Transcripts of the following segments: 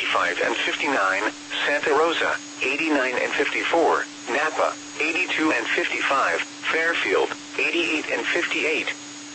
85 and 59, Santa Rosa, 89 and 54, Napa, 82 and 55, Fairfield, 88 and 58.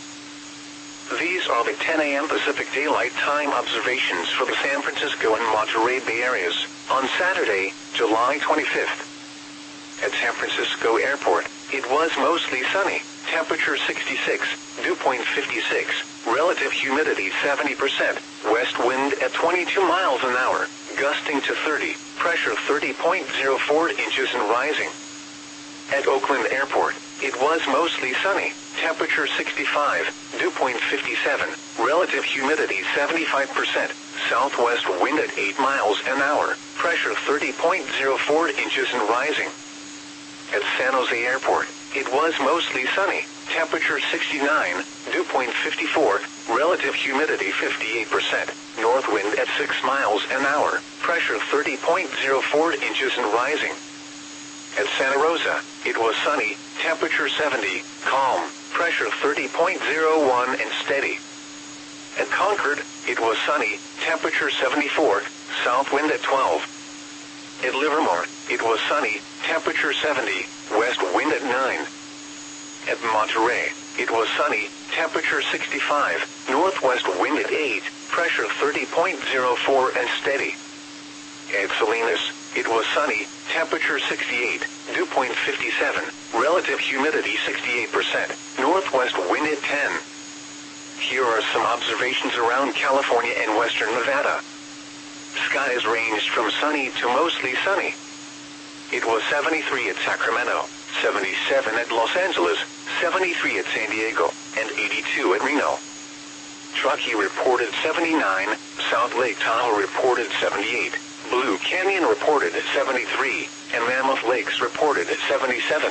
These are the 10 a.m. Pacific Daylight Time observations for the San Francisco and Monterey Bay areas on Saturday, July 25th. At San Francisco Airport, it was mostly sunny, temperature 66, dew point 56, relative humidity 70%, west wind at 22 miles an hour, gusting to 30, pressure 30.04 inches and rising. At Oakland Airport, it was mostly sunny, temperature 65, dew point 57, relative humidity 75%, southwest wind at 8 miles an hour, pressure 30.04 inches and rising. At San Jose Airport, it was mostly sunny, temperature 69, dew point 54, relative humidity 58%, north wind at 6 miles an hour, pressure 30.04 inches and rising. At Santa Rosa, it was sunny, temperature 70, calm, pressure 30.01 and steady. At Concord, it was sunny, temperature 74, south wind at 12. At Livermore, it was sunny, temperature 70, west wind at 9. At Monterey, it was sunny, temperature 65, northwest wind at 8, pressure 30.04 and steady. At Salinas, it was sunny, temperature 68, dew point 57, relative humidity 68%, northwest wind at 10. Here are some observations around California and western Nevada. Skies ranged from sunny to mostly sunny. It was 73 at Sacramento, 77 at Los Angeles, 73 at San Diego, and 82 at Reno. Truckee reported 79, South Lake Tahoe reported 78, Blue Canyon reported 73, and Mammoth Lakes reported 77.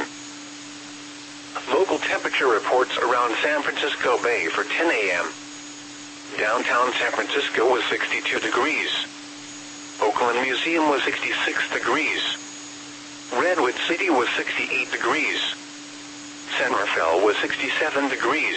Local temperature reports around San Francisco Bay for 10 a.m. Downtown San Francisco was 62 degrees. Oakland Museum was 66 degrees. Redwood City was 68 degrees. San Rafael was 67 degrees.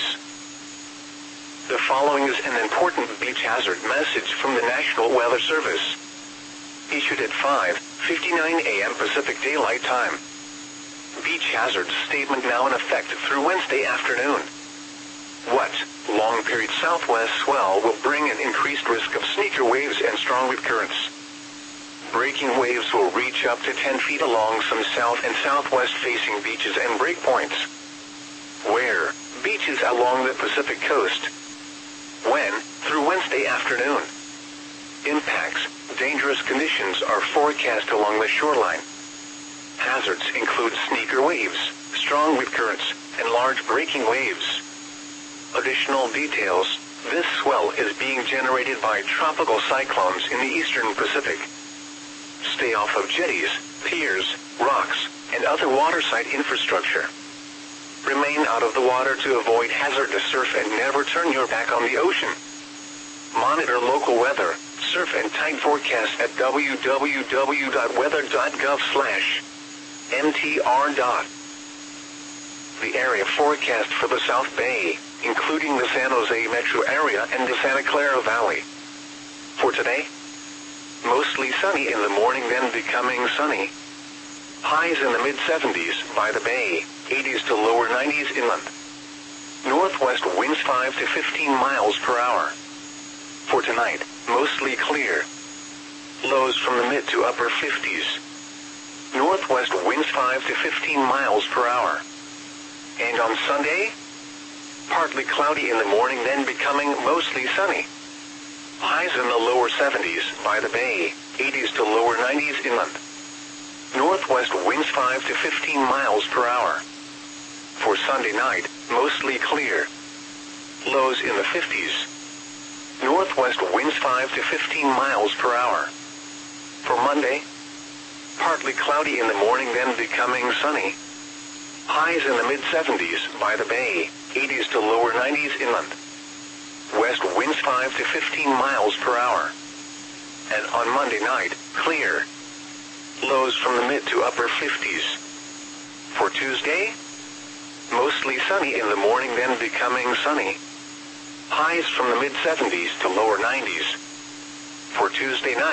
The following is an important beach hazard message from the National Weather Service. Issued at 5:59 a.m. Pacific Daylight Time. Beach hazard statement now in effect through Wednesday afternoon. What? Long period southwest swell will bring an increased risk of sneaker waves and strong wind currents. Breaking waves will reach up to 10 feet along some south and southwest facing beaches and breakpoints. Where? Beaches along the Pacific coast. When? Through Wednesday afternoon. Impacts. Dangerous conditions are forecast along the shoreline. Hazards include sneaker waves, strong wind currents, and large breaking waves. Additional details. This swell is being generated by tropical cyclones in the eastern Pacific. Stay off of jetties, piers, rocks, and other waterside infrastructure. Remain out of the water to avoid hazardous surf and never turn your back on the ocean. Monitor local weather, surf and tide forecast at www.weather.gov/mtr. The area forecast for the South Bay, including the San Jose metro area and the Santa Clara Valley. For today, mostly sunny in the morning, then becoming sunny. Highs in the mid-70s by the bay, 80s to lower 90s inland. Northwest winds 5 to 15 miles per hour. For tonight, mostly clear. Lows from the mid to upper 50s. Northwest winds 5 to 15 miles per hour. And on Sunday, partly cloudy in the morning, then becoming mostly sunny. Highs in the lower 70s by the bay, 80s to lower 90s inland. Northwest winds 5 to 15 miles per hour. For Sunday night, mostly clear. Lows in the 50s. Northwest winds 5 to 15 miles per hour. For Monday, partly cloudy in the morning, then becoming sunny. Highs in the mid-70s by the bay, 80s to lower 90s inland. West winds 5 to 15 miles per hour. And on Monday night, clear. Lows from the mid to upper 50s. For Tuesday, mostly sunny in the morning, then becoming sunny. Highs from the mid-70s to lower 90s. For Tuesday night,